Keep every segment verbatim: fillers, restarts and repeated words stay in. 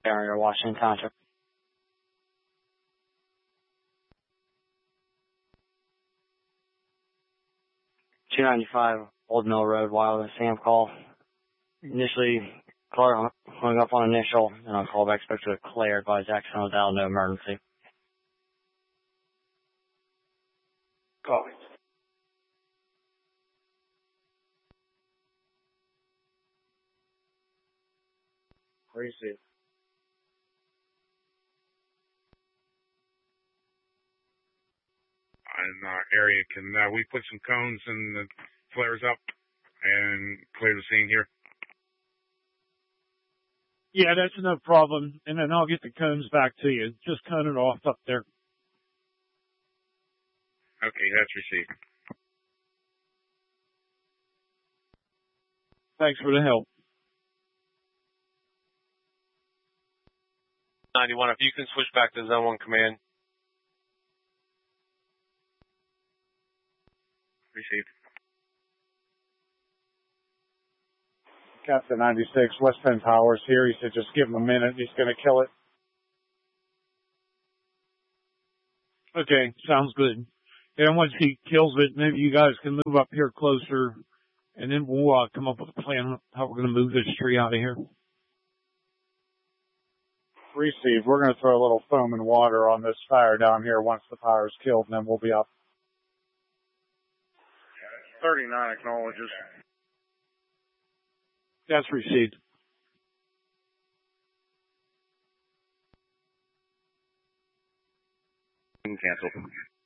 area, Washington Township. two ninety-five Old Mill Road, Wilder, Sam call. Initially, caller hung up on initial, and on callback spoke to a Claire, advised accidental dial, no emergency. Call. Receive. In our area, can uh, we put some cones and the flares up and clear the scene here? Yeah, that's no problem. And then I'll get the cones back to you. Just cut it off up there. Okay, that's received. Thanks for the help. ninety-one, if you can switch back to Zone one Command. Received. Captain ninety-six, West Penn Towers here. He said just give him a minute. He's going to kill it. Okay, sounds good. And once he kills it, maybe you guys can move up here closer, and then we'll uh, come up with a plan how we're going to move this tree out of here. Received. We're going to throw a little foam and water on this fire down here once the fire is killed, and then we'll be up. thirty-nine acknowledges. That's received. Cancel.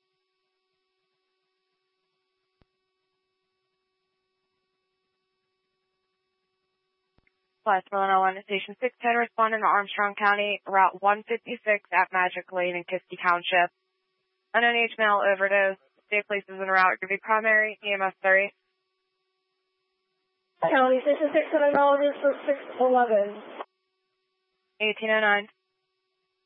Plus, Illinois one to Station six ten, responding to Armstrong County, Route one fifty-six at Magic Lane in Kiski Township. Unknown age male overdose. Safe places en route. Give me primary, E M S thirty. County Station six ten acknowledges for six eleven. eighteen oh nine.